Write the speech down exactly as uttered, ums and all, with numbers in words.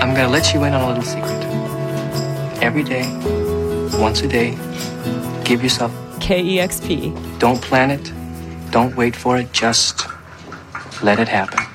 I'm gonna let you in on a little secret. Every day, once a day, give yourself K E X P. Don't plan it. Don't wait for it. Just let it happen.